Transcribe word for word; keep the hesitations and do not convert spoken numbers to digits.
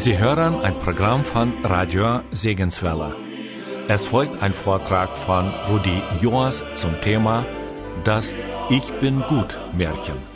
Sie hören ein Programm von Radio Segenswelle. Es folgt ein Vortrag von Rudi Joas zum Thema Das Ich bin gut Märchen.